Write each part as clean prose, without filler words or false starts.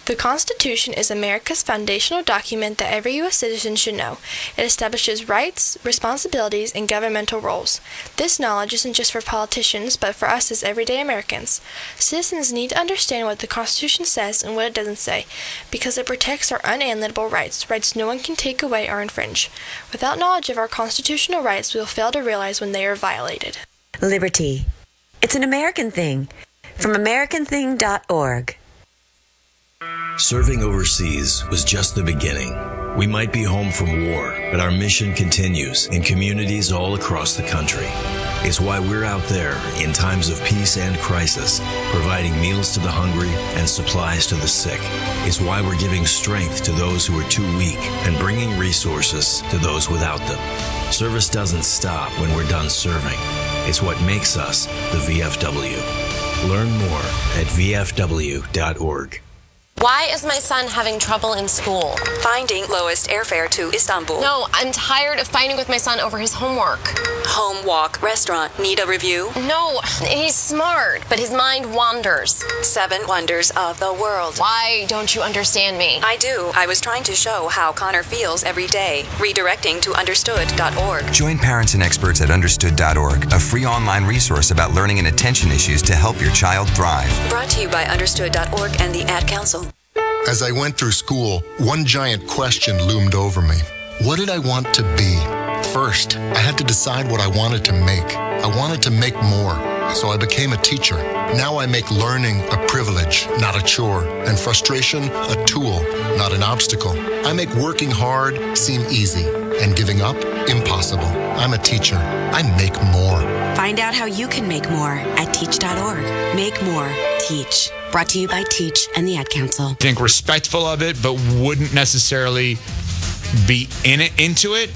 The Constitution is America's foundational document that every U.S. citizen should know. It establishes rights, responsibilities, and governmental roles. This knowledge isn't just for politicians, but for us as everyday Americans. Citizens need to understand what the Constitution says and what it doesn't say, because it protects our unalienable rights, rights no one can take away or infringe. Without knowledge of our constitutional rights, we will fail to realize when they are violated. Liberty. It's an American thing. From AmericanThing.org. Serving overseas was just the beginning. We might be home from war, but our mission continues in communities all across the country. It's why we're out there in times of peace and crisis, providing meals to the hungry and supplies to the sick. It's why we're giving strength to those who are too weak and bringing resources to those without them. Service doesn't stop when we're done serving. It's what makes us the VFW. Learn more at VFW.org. Why is my son having trouble in school? Finding lowest airfare to Istanbul. No, I'm tired of fighting with my son over his homework. Home, walk, restaurant. Need a review? No, he's smart, but his mind wanders. 7 wonders of the world. Why don't you understand me? I do. I was trying to show how Connor feels every day. Redirecting to understood.org. Join parents and experts at understood.org, a free online resource about learning and attention issues to help your child thrive. Brought to you by understood.org and the Ad Council. As I went through school, one giant question loomed over me. What did I want to be? First, I had to decide what I wanted to make. I wanted to make more, so I became a teacher. Now I make learning a privilege, not a chore, and frustration a tool, not an obstacle. I make working hard seem easy, and giving up impossible. I'm a teacher. I make more. Find out how you can make more at teach.org. Make more. Teach. Brought to you by Teach and the Ad Council. I think respectful of it, but wouldn't necessarily be into it.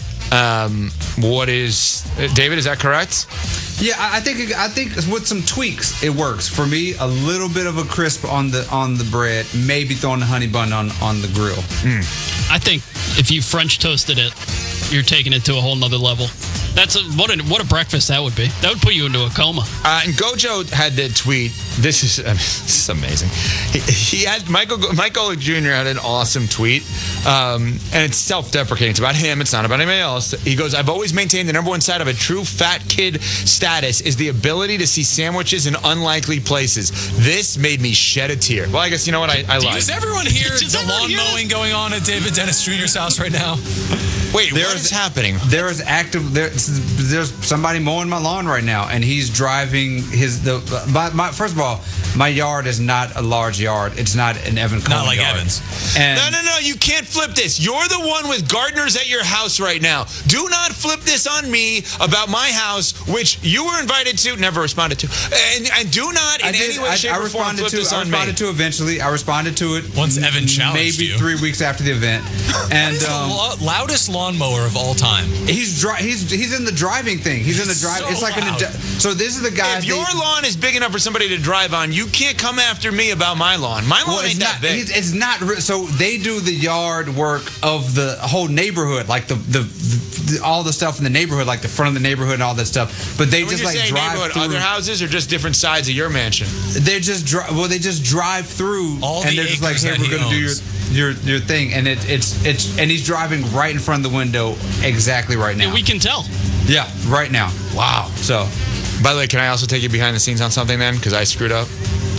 David, is that correct? Yeah, I think with some tweaks it works. For me, a little bit of a crisp on the bread, maybe throwing the honey bun on the grill. I think if you French toasted it, you're taking it to a whole nother level. That's what a breakfast that would be. That would put you into a coma. And Gojo had the tweet. This is amazing. He had Michael Jr. had an awesome tweet, and it's self-deprecating. It's about him. It's not about anybody else. He goes, "I've always maintained the number one sign of a true fat kid status is the ability to see sandwiches in unlikely places. This made me shed a tear." Well, I guess you know what I lied. Does everyone hear the lawn mowing going on at David Dennis Jr.'s house right now? Wait, what is happening? There's somebody mowing my lawn right now, and he's driving first of all, my yard is not a large yard. It's not an Evan Cohen Not like yard. Evan's. And No, you can't flip this. You're the one with gardeners at your house right now. Do not flip this on me about my house, which you were invited to, never responded to. And do not in any way, shape, or form flip this on me. I responded to eventually. I responded to it. Once Evan challenged maybe you. 3 weeks after the event. And the loudest lawnmower of all time. He's in the driving thing. He's in the drive. So it's like loud. So this is the guy. If your lawn is big enough for somebody to drive on, you can't come after me about my lawn. My lawn ain't that big. It's not. So they do the yard work of the whole neighborhood, like the all the stuff in the neighborhood, like the front of the neighborhood and all that stuff. But they when just you're like saying drive neighborhood, through. other houses or just different sides of your mansion? They just drive through, all and the they're just like, acres "Hey, that we're he going to do owns. your thing," and it's and he's driving right in front of the window exactly right now. Yeah, we can tell. Yeah, right now. Wow. So, by the way, can I also take you behind the scenes on something then? Because I screwed up.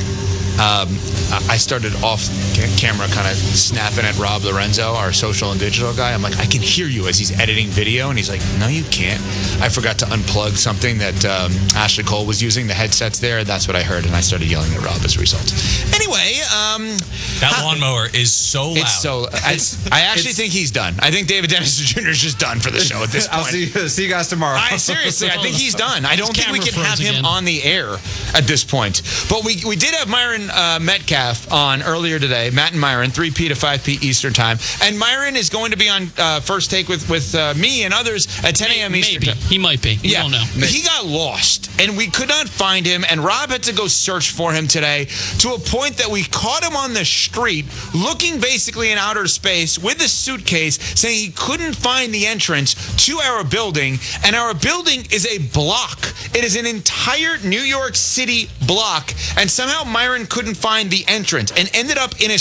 I started off camera kind of snapping at Rob Lorenzo, our social and digital guy. I'm like, I can hear you as he's editing video. And he's like, no, you can't. I forgot to unplug something that Ashley Cole was using, the headsets there. That's what I heard. And I started yelling at Rob as a result. Anyway. That lawnmower is so loud. I actually think he's done. I think David Dennis Jr. is just done for the show at this point. I'll see you guys tomorrow. Seriously, I think he's done. I don't think we can camera have froze him again. on the air at this point. But we did have Myron Metcalf on earlier today. Matt and Myron, 3P to 5P Eastern Time. And Myron is going to be on First Take with me and others at 10 a.m. Eastern Maybe. Time. He might be. We Yeah, don't know. he got lost, and we could not find him, and Rob had to go search for him today to a point that we caught him on the street looking basically in outer space with a suitcase saying he couldn't find the entrance to our building, and our building is a block. It is an entire New York City block, and somehow Myron couldn't find the entrance and ended up in a